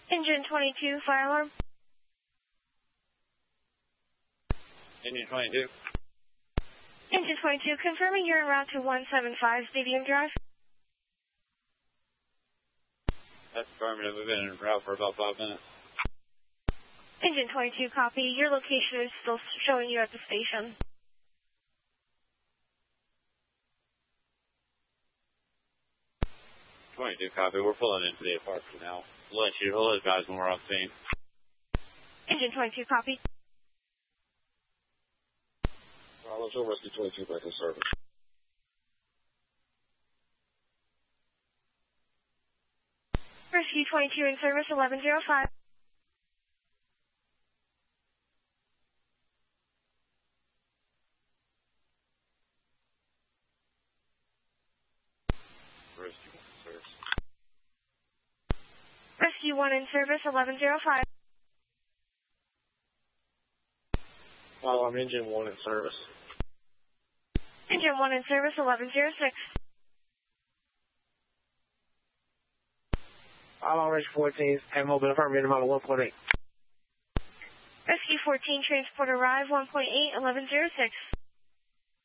Engine 22, fire alarm. Engine 22. Engine 22, confirming you're en route to 175 Stadium Drive. That's affirmative. We've been en route for about 5 minutes. Engine 22, copy. Your location is still showing you at the station. Copy. We're pulling into the apartment now. We'll advise when we're on scene. Engine 22, copy. Let's go Rescue 22 back in service. Rescue 22 in service, 1105. Rescue 1 in service, 1105. I'm Engine 1 in service. Engine 1 in service, 1106. I'm Rescue 14, and mobile affirmative, amount of 1.8. Rescue 14, transport arrive, 1.8, 1106.